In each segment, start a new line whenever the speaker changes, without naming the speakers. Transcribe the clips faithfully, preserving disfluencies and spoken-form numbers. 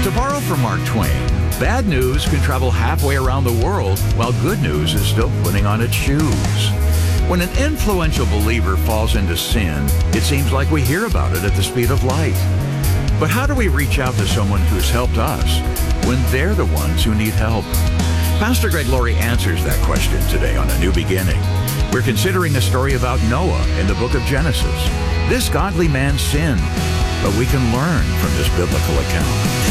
To borrow from Mark Twain, bad news can travel halfway around the world while good news is still putting on its shoes. When an influential believer falls into sin, it seems like we hear about it at the speed of light. But how do we reach out to someone who's helped us when they're the ones who need help? Pastor Greg Laurie answers that question today on A New Beginning. We're considering a story about Noah in the book of Genesis. This godly man sinned, but we can learn from this biblical account.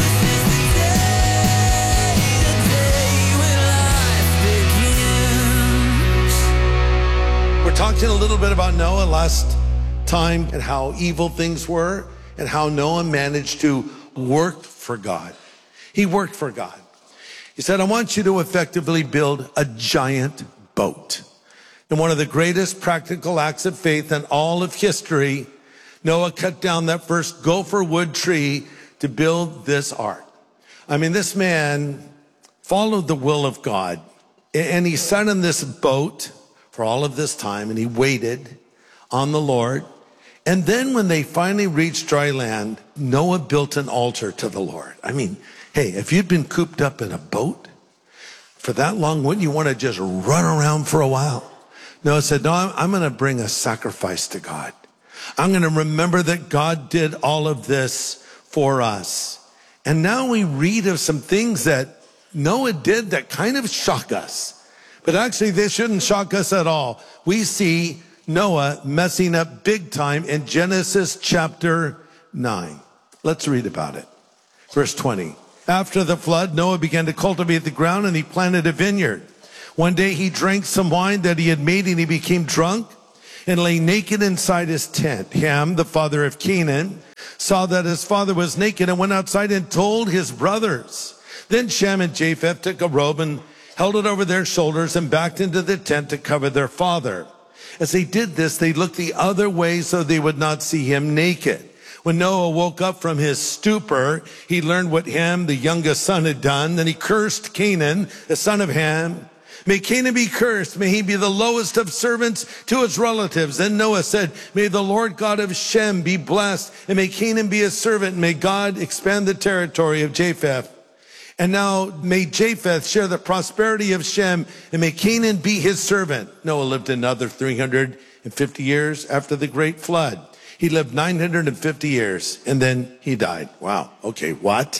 We're talking a little bit about Noah last time and how evil things were and how Noah managed to work for God. He worked for God. He said, I want you to effectively build a giant boat. And one of the greatest practical acts of faith in all of history, Noah cut down that first gopher wood tree to build this ark. I mean, this man followed the will of God, and he sat in this boat for all of this time, and he waited on the Lord. And then when they finally reached dry land, Noah built an altar to the Lord. I mean, hey, if you'd been cooped up in a boat for that long, wouldn't you want to just run around for a while? Noah said, no, I'm, I'm going to bring a sacrifice to God. I'm going to remember that God did all of this for us. And now we read of some things that Noah did that kind of shock us. But actually, they shouldn't shock us at all. We see Noah messing up big time in Genesis chapter nine. Let's read about it. Verse twenty. After the flood, Noah began to cultivate the ground and he planted a vineyard. One day he drank some wine that he had made and he became drunk and lay naked inside his tent. Ham, the father of Canaan, saw that his father was naked and went outside and told his brothers. Then Shem and Japheth took a robe and held it over their shoulders and backed into the tent to cover their father. As they did this, they looked the other way so they would not see him naked. When Noah woke up from his stupor, he learned what Ham, the youngest son, had done. Then he cursed Canaan, the son of Ham. May Canaan be cursed. May he be the lowest of servants to his relatives. Then Noah said, may the Lord God of Shem be blessed, and may Canaan be a servant, and may God expand the territory of Japheth. And now may Japheth share the prosperity of Shem, and may Canaan be his servant. Noah lived another three hundred fifty years after the great flood. He lived nine hundred fifty years, and then he died. Wow. Okay, what?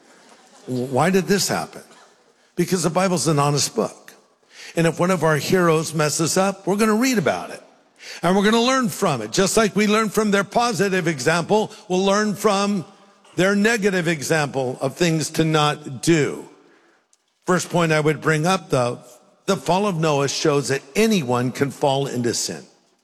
Why did this happen? Because the Bible's an honest book. And if one of our heroes messes up, we're going to read about it. And we're going to learn from it. Just like we learn from their positive example, we'll learn from their negative example of things to not do. First point I would bring up, though, the fall of Noah shows that anyone can fall into sin.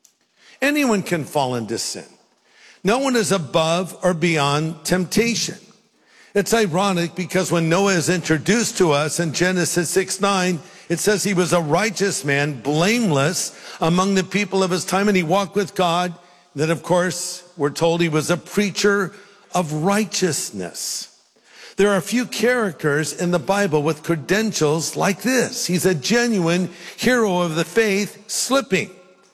Anyone can fall into sin. No one is above or beyond temptation. It's ironic because when Noah is introduced to us in Genesis six nine, it says he was a righteous man, blameless among the people of his time, and he walked with God. Then, of course, we're told he was a preacher of righteousness. There are a few characters in the Bible with credentials like this. He's a genuine hero of the faith, slipping.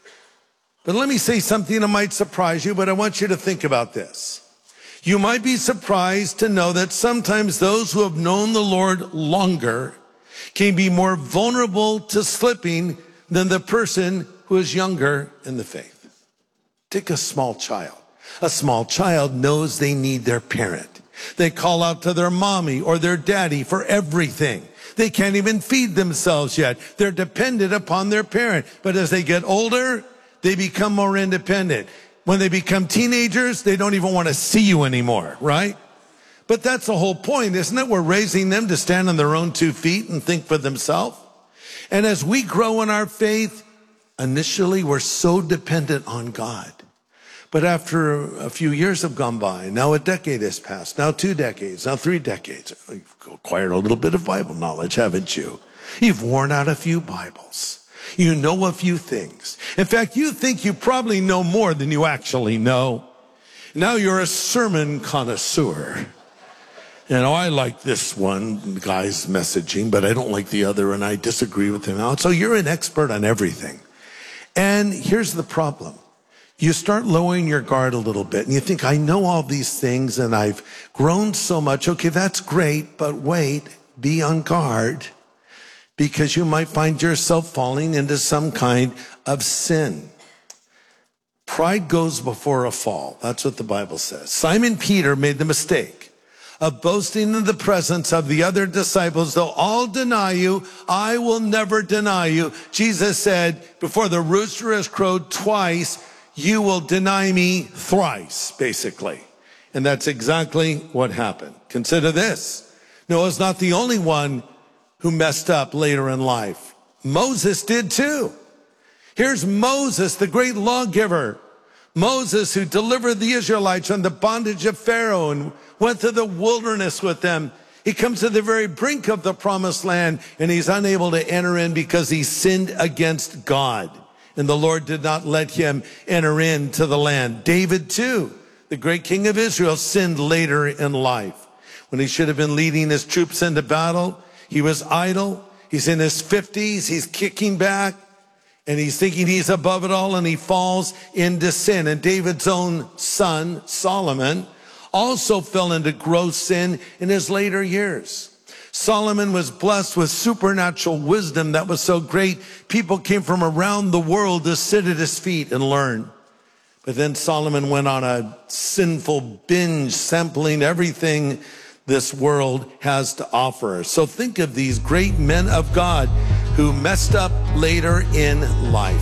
But let me say something that might surprise you, but I want you to think about this. You might be surprised to know that sometimes those who have known the Lord longer can be more vulnerable to slipping than the person who is younger in the faith. Take a small child. A small child knows they need their parent. They call out to their mommy or their daddy for everything. They can't even feed themselves yet. They're dependent upon their parent. But as they get older, they become more independent. When they become teenagers, they don't even want to see you anymore, right? But that's the whole point, isn't it? We're raising them to stand on their own two feet and think for themselves. And as we grow in our faith, initially we're so dependent on God. But after a few years have gone by, now a decade has passed, now two decades, now three decades. You've acquired a little bit of Bible knowledge, haven't you? You've worn out a few Bibles. You know a few things. In fact, you think you probably know more than you actually know. Now you're a sermon connoisseur. You know, I like this one guy's messaging, but I don't like the other, and I disagree with him. So you're an expert on everything. And here's the problem. you start lowering your guard a little bit and you think, I know all these things and I've grown so much. Okay, that's great, but wait, be on guard because you might find yourself falling into some kind of sin. Pride goes before a fall. That's what the Bible says. Simon Peter made the mistake of boasting in the presence of the other disciples. They'll all deny you. I will never deny you. Jesus said, before the rooster has crowed twice, you will deny me thrice, basically. And that's exactly what happened. Consider this. Noah's not the only one who messed up later in life. Moses did too. Here's Moses, the great lawgiver. Moses, who delivered the Israelites from the bondage of Pharaoh and went through the wilderness with them. He comes to the very brink of the promised land and he's unable to enter in because he sinned against God. And the Lord did not let him enter into the land. David too, the great king of Israel, sinned later in life. When he should have been leading his troops into battle, he was idle. He's in his fifties. He's kicking back. And he's thinking he's above it all, and he falls into sin. And David's own son, Solomon, also fell into gross sin in his later years. Solomon was blessed with supernatural wisdom that was so great, people came from around the world to sit at his feet and learn. But then Solomon went on a sinful binge, sampling everything this world has to offer. So think of these great men of God who messed up later in life.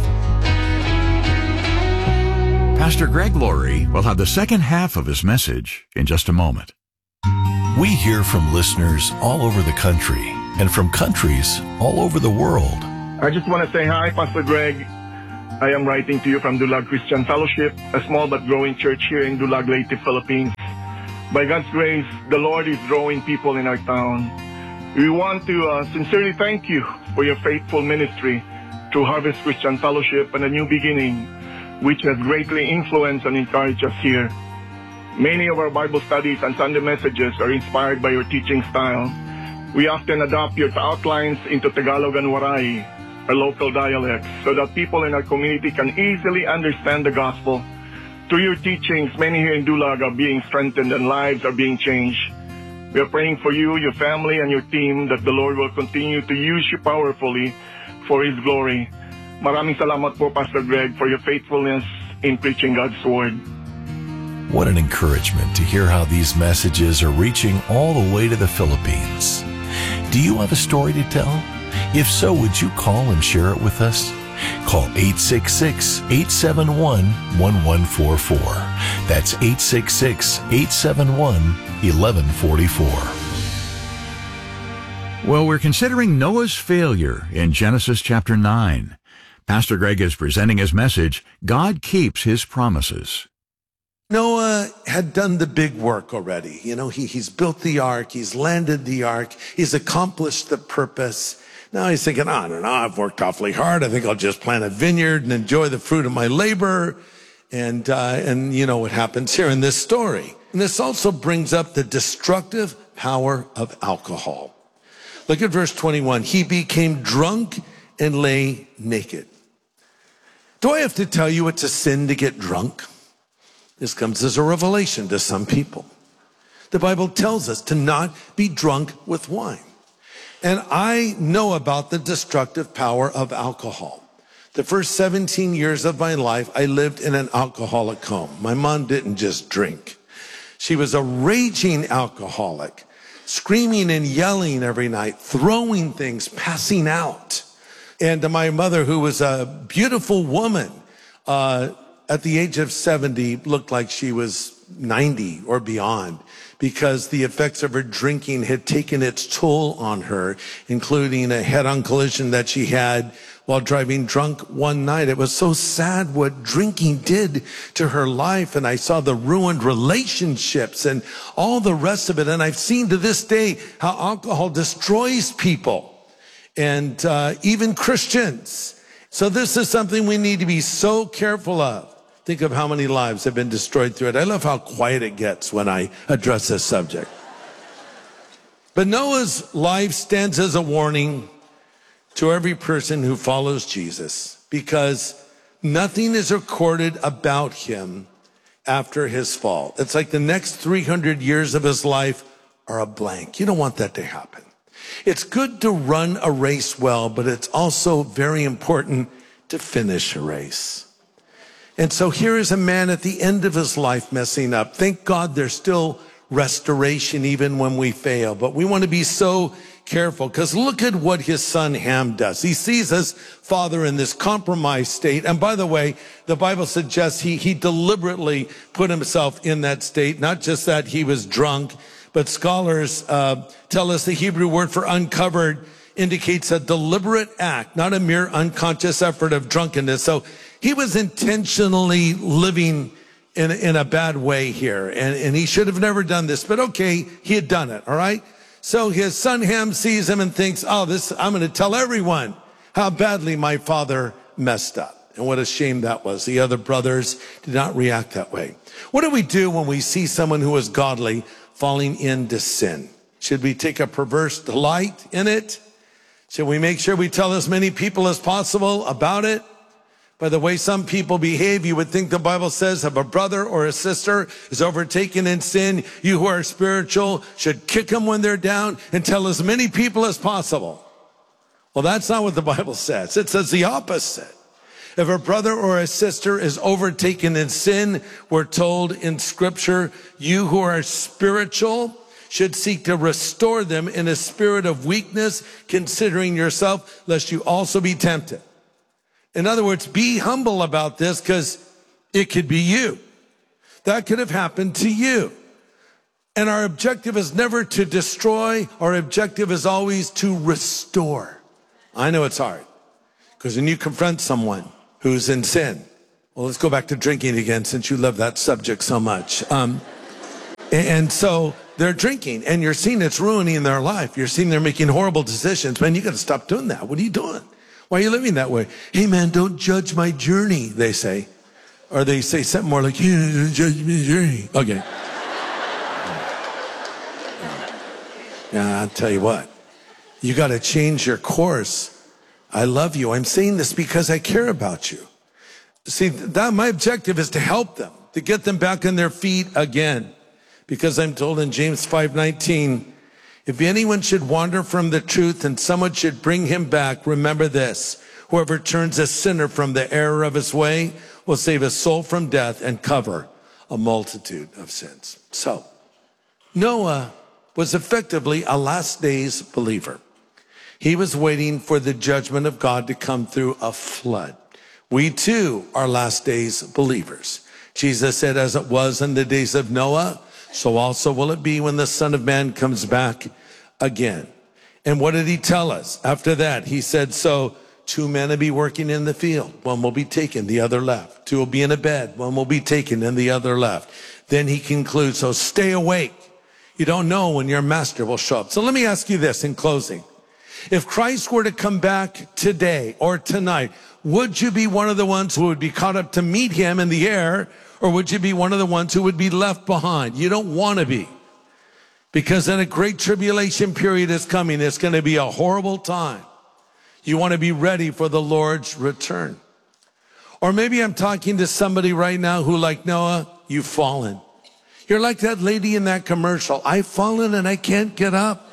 Pastor Greg Laurie will have the second half of his message in just a moment.
We hear from listeners all over the country and from countries all over the world.
I just want to say hi, Pastor Greg. I am writing to you from Dulag Christian Fellowship, a small but growing church here in Dulag, Leyte, Philippines. By God's grace, the Lord is drawing people in our town. We want to uh, sincerely thank you for your faithful ministry through Harvest Christian Fellowship and A New Beginning, which has greatly influenced and encouraged us here. Many of our Bible studies and Sunday messages are inspired by your teaching style. We often adopt your outlines into Tagalog and Waray, our local dialects, so that people in our community can easily understand the gospel. Through your teachings, many here in Dulag are being strengthened and lives are being changed. We are praying for you, your family, and your team that the Lord will continue to use you powerfully for His glory. Maraming salamat po, Pastor Greg, for your faithfulness in preaching God's Word.
What an encouragement to hear how these messages are reaching all the way to the Philippines. Do you have a story to tell? If so, would you call and share it with us? Call eight six six, eight seven one, one one four four. That's eight six six, eight seven one, one one four four.
Well, we're considering Noah's failure in Genesis chapter nine. Pastor Greg is presenting his message, God Keeps His Promises.
Noah had done the big work already. You know, he, he's built the ark, he's landed the ark, he's accomplished the purpose. Now he's thinking, I don't know, I've worked awfully hard. I think I'll just plant a vineyard and enjoy the fruit of my labor. And, uh, and you know what happens here in this story. And this also brings up the destructive power of alcohol. Look at verse twenty-one. He became drunk and lay naked. Do I have to tell you it's a sin to get drunk? This comes as a revelation to some people. The Bible tells us to not be drunk with wine. And I know about the destructive power of alcohol. The first seventeen years of my life, I lived in an alcoholic home. My mom didn't just drink. She was a raging alcoholic, screaming and yelling every night, throwing things, passing out. And my mother, who was a beautiful woman, uh, at the age of seventy, looked like she was ninety or beyond, because the effects of her drinking had taken its toll on her, including a head-on collision that she had while driving drunk one night. It was so sad what drinking did to her life, and I saw the ruined relationships and all the rest of it, and I've seen to this day how alcohol destroys people, and uh, even Christians. So this is something we need to be so careful of. Think of how many lives have been destroyed through it. I love how quiet it gets when I address this subject. But Noah's life stands as a warning to every person who follows Jesus, because nothing is recorded about him after his fall. It's like the next three hundred years of his life are a blank. You don't want that to happen. It's good to run a race well, but it's also very important to finish a race. And so here is a man at the end of his life messing up. Thank God there's still restoration even when we fail. But we want to be so careful, because look at what his son Ham does. He sees his father in this compromised state. And by the way, the Bible suggests he, he deliberately put himself in that state, not just that he was drunk, but scholars uh, tell us the Hebrew word for uncovered indicates a deliberate act, not a mere unconscious effort of drunkenness. So he was intentionally living in, in a bad way here, and, and he should have never done this, but okay, he had done it, all right? So his son Ham sees him and thinks, oh, this, I'm going to tell everyone how badly my father messed up. And what a shame that was. The other brothers did not react that way. What do we do when we see someone who is godly falling into sin? Should we take a perverse delight in it? Should we make sure we tell as many people as possible about it? By the way some people behave, you would think the Bible says if a brother or a sister is overtaken in sin, you who are spiritual should kick them when they're down and tell as many people as possible. Well, that's not what the Bible says. It says the opposite. If a brother or a sister is overtaken in sin, we're told in Scripture, you who are spiritual should seek to restore them in a spirit of weakness, considering yourself, lest you also be tempted. In other words, be humble about this, because it could be you. That could have happened to you. And our objective is never to destroy. Our objective is always to restore. I know it's hard, because when you confront someone who's in sin, well, let's go back to drinking again, since you love that subject so much. Um, and so they're drinking, and you're seeing it's ruining their life. You're seeing they're making horrible decisions. Man, you got to stop doing that. What are you doing? Why are you living that way? Hey, man, don't judge my journey, they say. Or they say something more like, you don't judge my journey. Okay. Yeah, I'll tell you what. You got to change your course. I love you. I'm saying this because I care about you. See, that my objective is to help them, to get them back on their feet again. Because I'm told in James five nineteen, if anyone should wander from the truth and someone should bring him back, remember this: whoever turns a sinner from the error of his way will save his soul from death and cover a multitude of sins. So, Noah was effectively a last days believer. He was waiting for the judgment of God to come through a flood. We too are last days believers. Jesus said, as it was in the days of Noah, so also will it be when the Son of Man comes back again. And what did he tell us? After that, he said, so two men will be working in the field. One will be taken, the other left. Two will be in a bed. One will be taken and the other left. Then he concludes, so stay awake. You don't know when your master will show up. So let me ask you this in closing. If Christ were to come back today or tonight, would you be one of the ones who would be caught up to meet him in the air? Or would you be one of the ones who would be left behind? You don't want to be. Because then a great tribulation period is coming. It's going to be a horrible time. You want to be ready for the Lord's return. Or maybe I'm talking to somebody right now who, like Noah, you've fallen. You're like that lady in that commercial. I've fallen and I can't get up.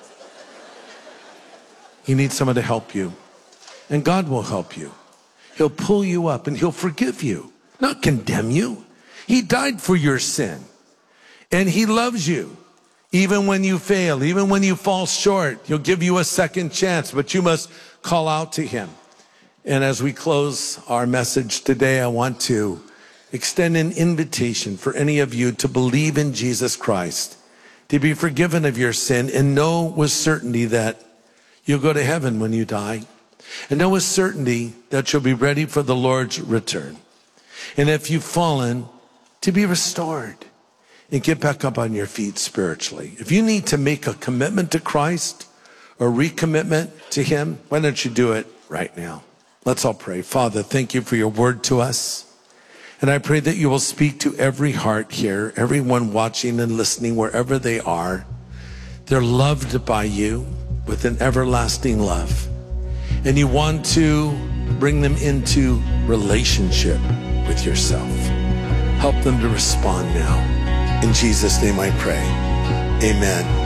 You need someone to help you. And God will help you. He'll pull you up and he'll forgive you, not condemn you. He died for your sin, and he loves you. Even when you fail, even when you fall short, he'll give you a second chance, but you must call out to him. And as we close our message today, I want to extend an invitation for any of you to believe in Jesus Christ, to be forgiven of your sin, and know with certainty that you'll go to heaven when you die, and know with certainty that you'll be ready for the Lord's return. And if you've fallen, to be restored and get back up on your feet spiritually. If you need to make a commitment to Christ or recommitment to him, why don't you do it right now? Let's all pray. Father, thank you for your word to us. And I pray that you will speak to every heart here, everyone watching and listening wherever they are. They're loved by you with an everlasting love. And you want to bring them into relationship with yourself. Help them to respond now. In Jesus' name I pray. Amen.